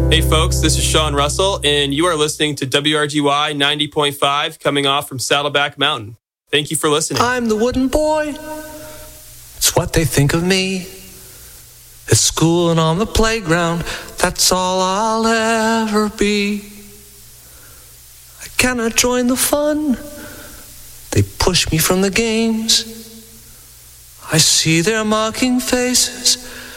Hey folks, this is Sean Russell, and you are listening to WRGY 90.5 coming off from Saddleback Mountain. Thank you for listening. I'm the wooden boy. It's what they think of me. At school and on the playground, that's all I'll ever be. I cannot join the fun. They push me from the games. I see their mocking faces